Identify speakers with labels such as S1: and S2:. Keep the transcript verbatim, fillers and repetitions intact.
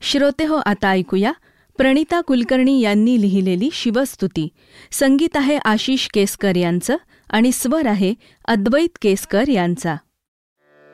S1: श्रोते हो, आता ऐकूया प्रणिता कुलकर्णी यांनी लिहिलेली शिवस्तुती. संगीत आहे आशिष केसकर यांचं आणि स्वर आहे अद्वैत केसकर यांचा.